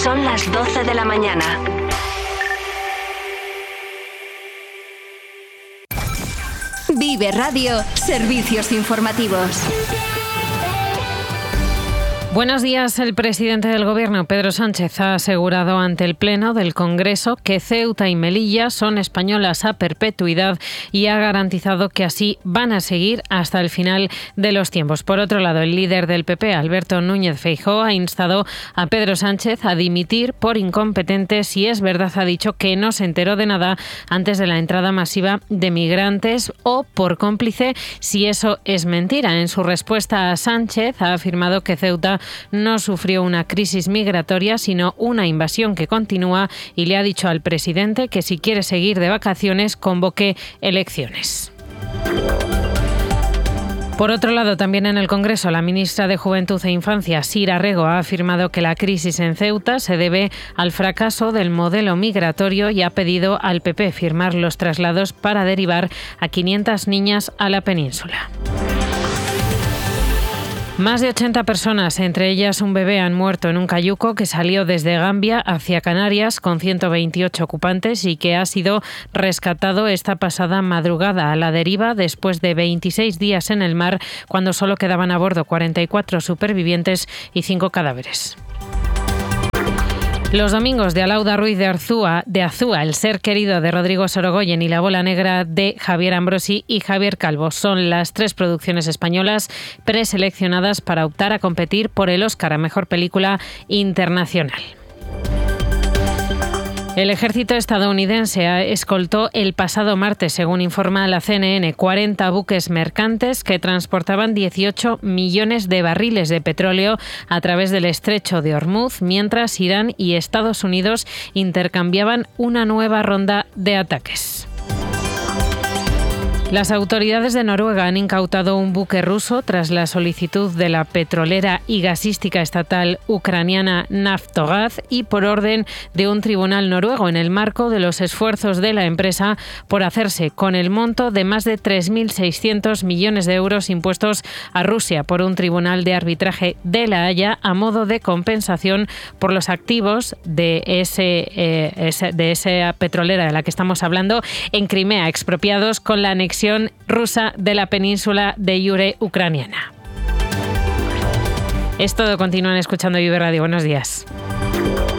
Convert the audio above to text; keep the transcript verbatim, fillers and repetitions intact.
Son las doce de la mañana. Vive Radio, servicios informativos. Buenos días. El presidente del Gobierno, Pedro Sánchez, ha asegurado ante el Pleno del Congreso que Ceuta y Melilla son españolas a perpetuidad y ha garantizado que así van a seguir hasta el final de los tiempos. Por otro lado, el líder del P P, Alberto Núñez Feijóo, ha instado a Pedro Sánchez a dimitir por incompetente si es verdad, ha dicho, que no se enteró de nada antes de la entrada masiva de migrantes, o por cómplice si eso es mentira. En su respuesta a Sánchez ha afirmado que Ceuta no sufrió una crisis migratoria, sino una invasión que continúa, y le ha dicho al presidente que si quiere seguir de vacaciones, convoque elecciones. Por otro lado, también en el Congreso, la ministra de Juventud e Infancia, Sira Rego, ha afirmado que la crisis en Ceuta se debe al fracaso del modelo migratorio y ha pedido al P P firmar los traslados para derivar a quinientas niñas a la península. Más de ochenta personas, entre ellas un bebé, han muerto en un cayuco que salió desde Gambia hacia Canarias con ciento veintiocho ocupantes y que ha sido rescatado esta pasada madrugada a la deriva después de veintiséis días en el mar, cuando solo quedaban a bordo cuarenta y cuatro supervivientes y cinco cadáveres. Los domingos de Alauda Ruiz de Arzúa, de Azúa, El ser querido de Rodrigo Sorogoyen y La bola negra de Javier Ambrosi y Javier Calvo son las tres producciones españolas preseleccionadas para optar a competir por el Oscar a Mejor Película Internacional. El ejército estadounidense escoltó el pasado martes, según informa la C N N, cuarenta buques mercantes que transportaban dieciocho millones de barriles de petróleo a través del estrecho de Hormuz, mientras Irán y Estados Unidos intercambiaban una nueva ronda de ataques. Las autoridades de Noruega han incautado un buque ruso tras la solicitud de la petrolera y gasística estatal ucraniana Naftogaz y por orden de un tribunal noruego en el marco de los esfuerzos de la empresa por hacerse con el monto de más de tres mil seiscientos millones de euros impuestos a Rusia por un tribunal de arbitraje de La Haya a modo de compensación por los activos de, ese, eh, ese, de esa petrolera de la que estamos hablando en Crimea, expropiados con la anexión rusa de la península de Yure ucraniana. Es todo. Continúan escuchando Vive Radio. Buenos días.